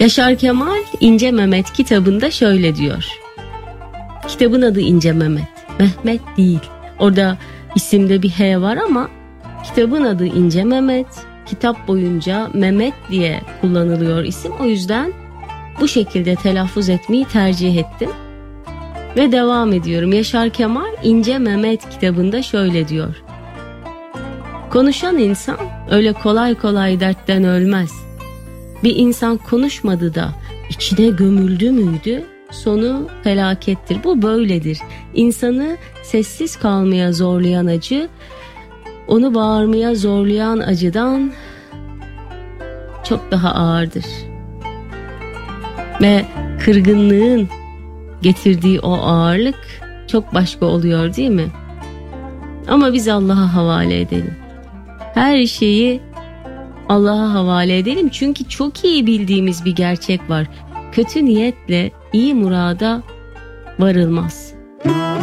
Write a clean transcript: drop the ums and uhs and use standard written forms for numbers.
Yaşar Kemal İnce Mehmet kitabında şöyle diyor. Kitabın adı İnce Mehmet. Mehmet değil. Orada isimde bir H var ama kitabın adı İnce Mehmet. Kitap boyunca Mehmet diye kullanılıyor isim. O yüzden bu şekilde telaffuz etmeyi tercih ettim. Ve devam ediyorum. Yaşar Kemal İnce Mehmet kitabında şöyle diyor. Konuşan insan öyle kolay kolay dertten ölmez. Bir insan konuşmadı da içine gömüldü müydü, sonu felakettir. Bu böyledir. İnsanı sessiz kalmaya zorlayan acı, onu bağırmaya zorlayan acıdan çok daha ağırdır. Ve kırgınlığın getirdiği o ağırlık çok başka oluyor, değil mi? Ama biz Allah'a havale edelim. Her şeyi Allah'a havale edelim. Çünkü çok iyi bildiğimiz bir gerçek var. Kötü niyetle iyi murada varılmaz.